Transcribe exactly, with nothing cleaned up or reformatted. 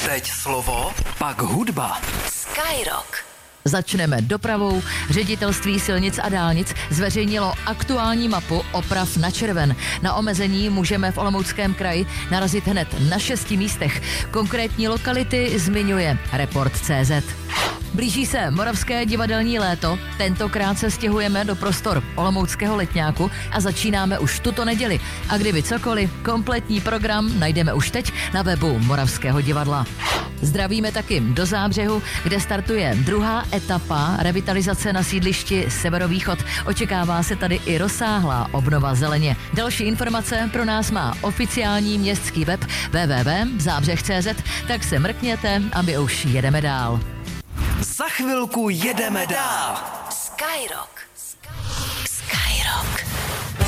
Teď slovo, pak hudba. Skyrock. Začneme dopravou. Ředitelství silnic a dálnic zveřejnilo aktuální mapu oprav na červen. Na omezení můžeme v Olomouckém kraji narazit hned na šesti místech. Konkrétní lokality zmiňuje Report tečka cé zet. Blíží se moravské divadelní léto, tentokrát se stěhujeme do prostor Olomouckého letňáku a začínáme už tuto neděli. A kdyby cokoliv, kompletní program najdeme už teď na webu Moravského divadla. Zdravíme taky do Zábřehu, kde startuje druhá etapa revitalizace na sídlišti Severovýchod. Očekává se tady i rozsáhlá obnova zeleně. Další informace pro nás má oficiální městský web w w w tečka zábřeh tečka cé zet, tak se mrkněte a my už jedeme dál. Za chvilku jedeme dál. Skyrock.